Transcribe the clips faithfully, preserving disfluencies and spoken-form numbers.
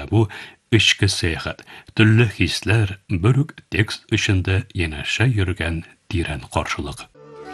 Менә бу içki сәяхәт, төрле хисләр бер үк текст эчендә янәшә йөргән тирән каршылык.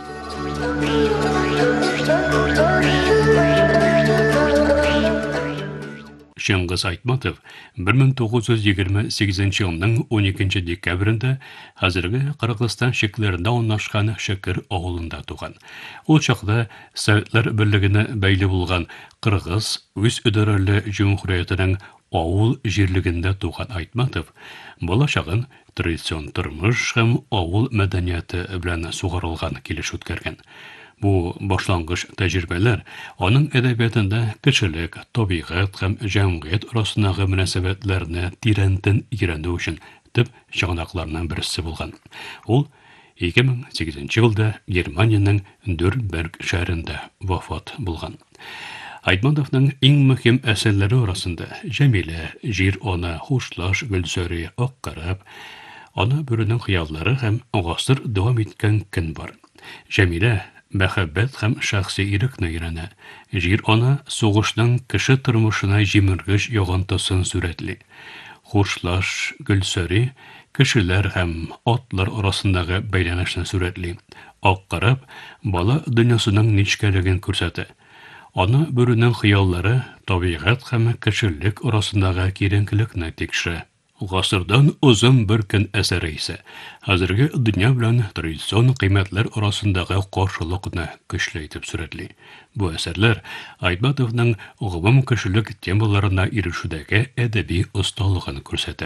Шыңгыз Айтматов бер мең тугыз йөз егерме сигезенче елның уникенче декабрендә хәзерге Кыргызстан шикләрендә урнашкан Шәкер авылында туган. Ул чакта Советлар Берлегенә бәйле булган Кыргыз үз идарәле җумһуриятенең авыл җирлегендә туган Айтматов балачагын традицион тормыш һәм авыл мәдәнияте белән сугарылган килеш үткәргән. Бу башлангыч тәҗрибәләр аның әдәбиятында кешелек, табигать һәм җәмгыять арасындагы мөнәсәбәтләрне тирәнтен өйрәнү өчен төп чыганакларның берсе булган. Ул ике мең сигезенче елда Германиянең Нюрнберг шәһәрендә вафат булган. Айтматовның иң мөһим әсәрләре арасында Җәмилә, Җир ана, Хушлаш, Гөлсәри, Аккарап, ана бүренең хыяллары һәм гасыр дәвам иткән көн бар. Җәмилә мәхәббәт һәм шәхси ирекне өйрәнә. Җир ана сугышның кеше тормышына җимергеч йогынтысын сүрәтли. Хушлаш, Гөлсәри кешеләр һәм атлар арасындагы бәйләнешне сүрәтли. Аккарап бала дөньясының нечкәлеген күрсәтә. Ана бүренең хыяллары табигать һәм кешелек арасындагы киеренкелекне тикшерә. Гасырдан узын бер көн әсәре исә хәзерге дөнья белән традицион кыйммәтләр арасындагы каршылыкны көчле итеп сүрәтли. Бу әсәрләр Айтматовның гомум кешелек темаларына ирешүдәге әдәби осталыгын күрсәтә.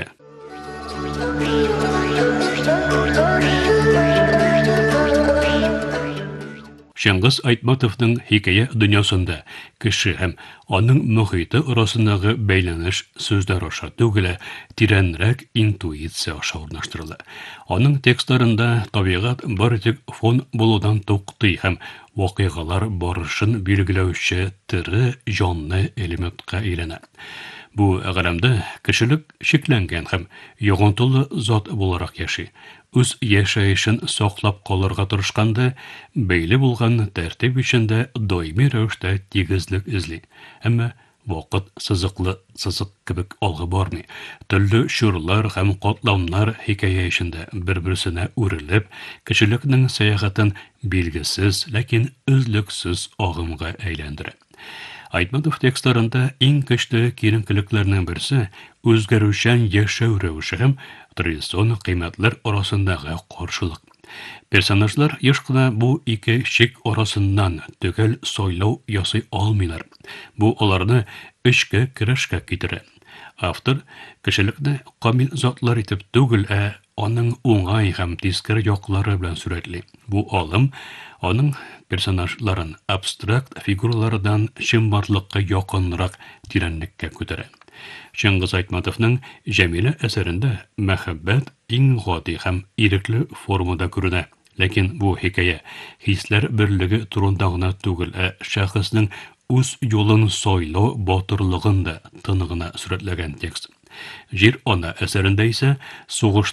Шыңгыз Айтматовның хикәя дөньясында кеше һәм аның мөхите арасындагы бәйләнеш сүзләр аша түгел, тирәнрәк интуиция аша урнаштырыла. Аның текстларында табигать бары тик фон булудан туктый һәм вакыйгалар барышын билгеләүче тере, җанлы элементка әйләнә. Бу галәмдә кешелек шикләнгән һәм йогынтылы зат буларак яши. Үз яшәешен саклап калырга тырышканда, бәйле булган тәртип ичендә даими рәвештә тигезлек эзли. Әмма вакыт сызыклы сызык кебек алга бармый. Төрле чорлар һәм катламнар хикәя ичендә бер-берсенә үрелеп, кешелекнең сәяхәтен билгесез, ләкин өзлексез агымга әйләндерә. Айтматов текстларында иң көчле киеренкелекләрнең берсе үзгәрүчән яшәү рәвеше һәм традицион кыйммәтләр арасындагы каршылык. Персонажлар еш кына бу ике шик арасыннан төгәл сайлау ясый алмыйлар. Бу аларны эчке көрәшкә китерә. Автор кешелекне камил затлар итеп түгел, ә аның уңай һәм тискәр яклары белән сүрәтли. Бу алым аның персонажларын абстракт фигуралардан чынбарлыкка якынрак тирәнлеккә күтәрә. Шыңгыз Айтматовның Җәмилә әсәрендә мәхәббәт иң гади һәм ирекле формада күренә. Ләкин бу хикәя хисләр берлеге турында гына түгел, ә шәхеснең үз юлын сайлау батырлыгын да тыныгына сүрәтләгән текст. Җир ана әсәрендә исә сугыш